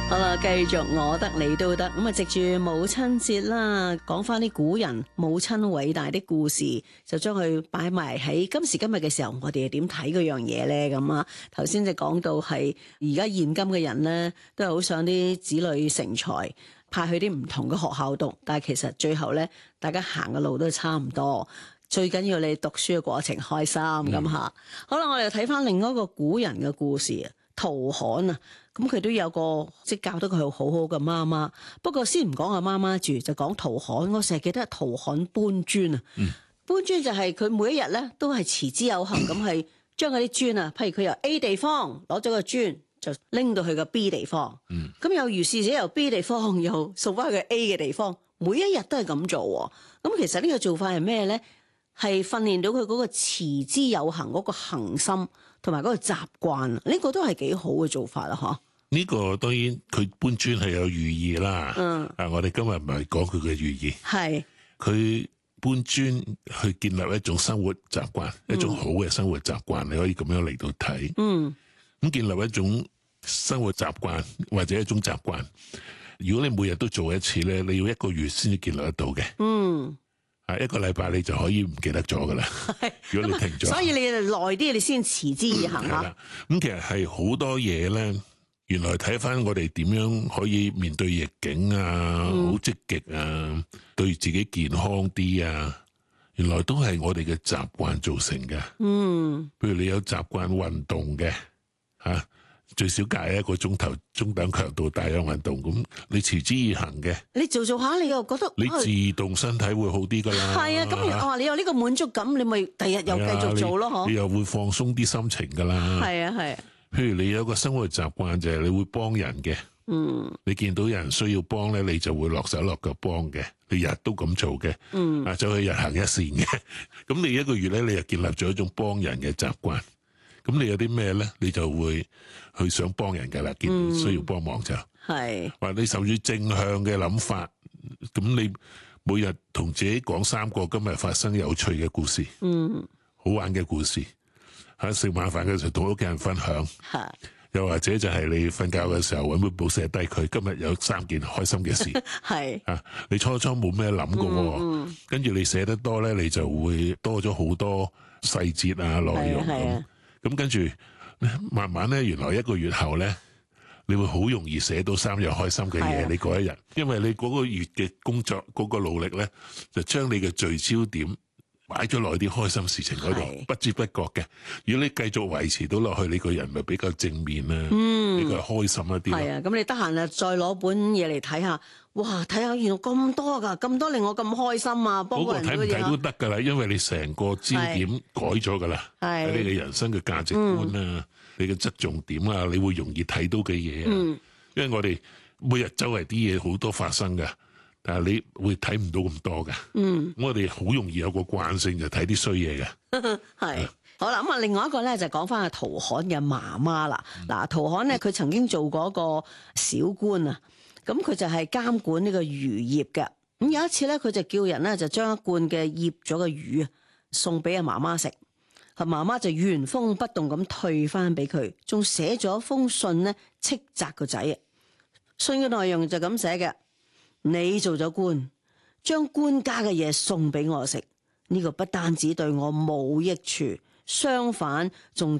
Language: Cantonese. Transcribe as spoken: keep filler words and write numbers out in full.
好啦，繼續我得你都得咁啊！藉住母親節啦，講翻啲古人母親偉大的故事，就將佢擺埋喺今時今日嘅時候，我哋係點睇嗰樣嘢咧？咁啊，頭先就講到係而家現今嘅人咧，都係好想啲子女成才，派去啲唔同嘅學校讀，但係其實最後咧，大家行嘅路都係差唔多。最緊要你讀書嘅過程開心咁吓。嗯、好啦，我哋睇翻另一個古人嘅故事啊。陶侃啊，咁佢都有個即係教得佢好好嘅媽媽。不過先唔講阿媽媽住，就講陶侃。我成日記得陶侃搬磚啊，嗯、搬磚就係佢每一日咧都係持之有恒咁係將嗰啲磚啊，譬如佢由 A 地方攞咗個磚就拎到去個 B 地方，咁、嗯、有如是者由 B 地方又送翻去 A 嘅地方，每一日都係咁做。咁其實呢個做法係咩咧？係訓練到佢嗰個持之有恒嗰個恒心。同埋嗰個習慣，呢、這個都係幾好嘅做法啦，嗬？ 呢個當然佢搬磚係有寓意啦。嗯，啊，我哋今日唔係講佢嘅寓意，係佢是搬磚去建立一種生活習慣，嗯、一種好嘅生活習慣，你可以咁樣嚟到睇。嗯，咁建立一種生活習慣或者一種習慣，如果你每日都做一次咧，你要一個月先至建立得到嘅。嗯。一個禮拜你就可以唔記得咗噶啦。如果你停咗， 所以你耐啲，你先持之以恒啊。 咁、嗯、其實係好多嘢咧，原來睇翻我哋點樣可以面對逆境啊，好積極啊，對自己健康啲啊，原來都係我哋嘅習慣造成嘅。嗯，譬如你有習慣運動嘅，吓、啊。最少隔一個鐘頭中等強度大量運動，咁你持之以恒嘅， 你做做下你又覺得你自動身體會好啲噶啦。係啊，咁我話你有呢個滿足感，你咪第日又繼續做咯，嗬、啊。你又會放鬆啲心情噶啦。係啊係。啊譬如你有個生活習慣就係你會幫人嘅，嗯，你見到有人需要幫咧，你就會落手落腳幫嘅，你日都咁做嘅，嗯，啊就去日行一善嘅，咁你一個月咧，你就建立咗一種幫人嘅習慣。咁你有啲咩咧？你就會去想幫人噶啦，見到需要幫忙就係，或者、嗯、你甚至正向嘅諗法，咁你每日同自己講三個今日發生有趣嘅故事，嗯，好玩嘅故事，喺食晚飯嘅時候同屋企人分享，係，又或者就係你瞓覺嘅時候搵本簿寫低佢今日有三件開心嘅事，係，啊，你初初冇咩諗噶，跟住、嗯嗯、你寫得多咧，你就會多咗好多細節啊內容咁。咁跟住，慢慢咧，原來一個月後咧，你會好容易寫到三樣開心嘅嘢。你嗰一日，因為你嗰個月嘅工作嗰個努力咧，就將你嘅聚焦點擺咗落啲開心事情嗰度，不知不覺嘅。如果你繼續維持到落去，你個人咪比較正面啦，嗯，呢個係開心一啲。係啊，咁你得閒啊，再攞本嘢嚟睇下。哇！睇下原來咁多噶，咁多令我咁開心啊！幫個人睇唔睇都得噶啦，因為你成個焦點改咗噶啦，喺你嘅人生嘅價值觀啊，嗯、你嘅側重點啊，你會容易睇到嘅嘢啊。嗯、因為我哋每日周圍啲嘢好多發生噶，但係你會睇唔到咁多噶。嗯，我哋好容易有個慣性就睇啲衰嘢嘅。係是、嗯、好啦，咁啊，另外一個咧就講翻阿陶侃嘅媽媽啦。嗱、嗯，陶侃咧佢曾經做過一個小官啊。咁佢就係監管呢個漁業嘅。咁有一次咧，佢就叫人咧就將一罐嘅醃咗嘅魚啊送俾阿媽媽食，阿媽媽就原封不動咁退翻俾佢，仲寫咗一封信咧斥責個仔啊。信嘅內容就咁寫嘅：你做咗官，將官家嘅嘢送俾我食，呢個不單止對我冇益處，相反仲